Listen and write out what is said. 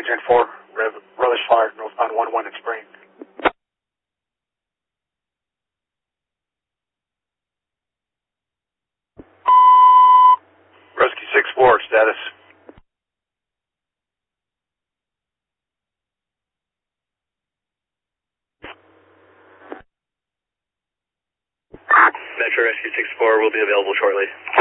Gen 4, Relish Fire, northbound 11 at Spring. Rescue 6-4, status. Metro Rescue 6-4 will be available shortly.